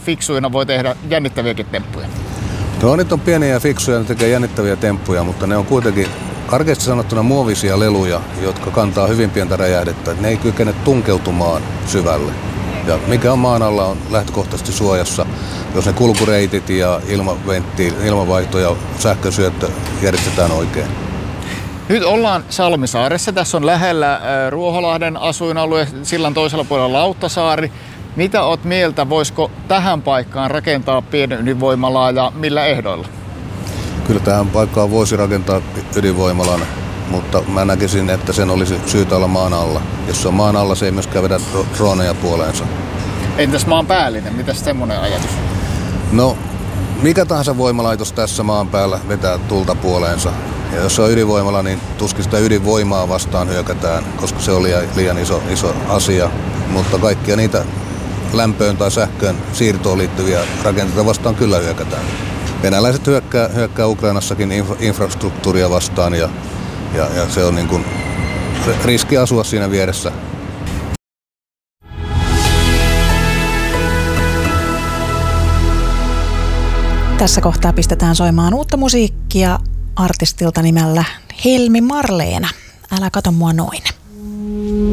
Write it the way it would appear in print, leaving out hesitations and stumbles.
fiksuina voi tehdä jännittäviäkin temppuja? Dronit on pieniä ja fiksuja, ne tekee jännittäviä temppuja, mutta ne on kuitenkin karkeasti sanottuna muovisia leluja, jotka kantaa hyvin pientä räjähdettä. Ne ei kykene tunkeutumaan syvälle. Ja mikä on maan alla on lähtökohtaisesti suojassa, jos ne kulkureitit ja ilmanvaihto ja sähkösyöttö järjestetään oikein. Nyt ollaan Salmisaaressa. Tässä on lähellä Ruoholahden asuinalue, sillan toisella puolella Lauttasaari. Mitä oot mieltä, voisiko tähän paikkaan rakentaa pienen ydinvoimalaa ja millä ehdoilla? Kyllä tähän paikkaan voisi rakentaa ydinvoimalan, mutta mä näkisin, että sen olisi syytä olla maan alla. Jos se on maan alla, se ei myöskään vedä droneja puoleensa. Entäs maan päällinen? Mitäs semmoinen ajatus? No, mikä tahansa voimalaitos tässä maan päällä vetää tulta puoleensa. Ja jos se on ydinvoimala, niin tuskin sitä ydinvoimaa vastaan hyökätään, koska se on liian iso asia. Mutta kaikkia niitä lämpöön tai sähköön siirtoon liittyviä rakenteita vastaan kyllä hyökätään. Venäläiset hyökkää Ukrainassakin infrastruktuuria vastaan ja se on niin kuin riski asua siinä vieressä. Tässä kohtaa pistetään soimaan uutta musiikkia artistilta nimellä Helmi Marleena. Älä kato mua noin.